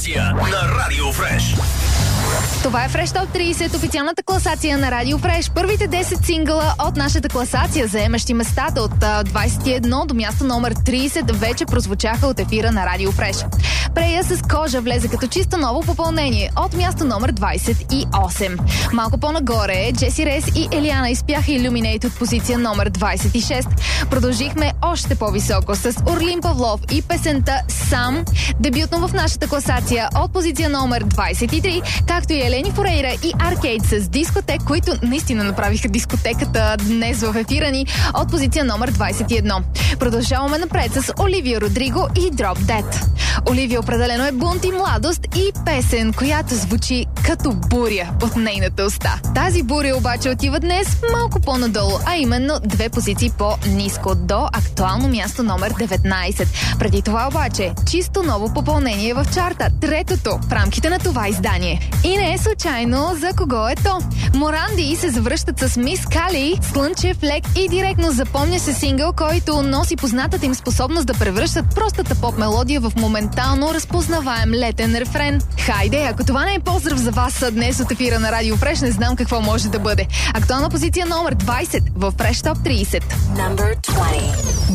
На Радио Фреш. Това е Fresh Top 30, официалната класация на Радио Фреш. Първите 10 сингъла от нашата класация, заемащи местата от 21 до място номер 30, вече прозвучаха от ефира на Радио Фреш. Прея с кожа влезе като чисто ново попълнение от място номер 28. Малко по-нагоре Джеси Рейс и Елиана изпяха Illuminate от позиция номер 26. Продължихме още по-високо с Орлин Павлов и песента Сам, дебютно в нашата класация от позиция номер 23, както и Елени Форейра и Аркейд с Дискотек, които наистина направиха дискотеката днес в ефира ни от позиция номер 21. Продължаваме напред с Оливия Родриго и Drop Dead. Оливия определено е бунт и младост и песен, която звучи като буря от нейната уста. Тази буря обаче отива днес малко по-надолу, а именно 2 позиции по-ниско до актуално място номер 19. Преди това обаче чисто ново попълнение в чарта, третото в рамките на това издание. И не е случайно за кого е то. Моранди се завръщат с Мис Кали, слънчев, лек и директно. Запомня се сингъл, който носи познатата им способност да превръщат простата поп-мелодия в моментално разпознаваем летен рефрен. Хайде, ако това не е поздрав за вас днес от ефира на Радио Фреш, не знам какво може да бъде. Актуална позиция номер 20 в Fresh Top 30.